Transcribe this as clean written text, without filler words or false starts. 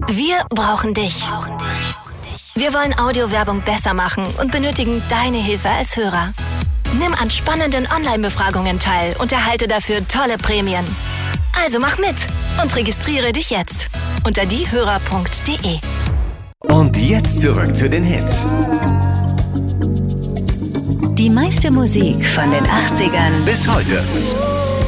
Wir brauchen dich. Wir wollen Audiowerbung besser machen und benötigen deine Hilfe als Hörer. Nimm an spannenden Online-Befragungen teil und erhalte dafür tolle Prämien. Also mach mit und registriere dich jetzt unter diehörer.de. Und jetzt zurück zu den Hits. Die meiste Musik von den 80ern Bis heute.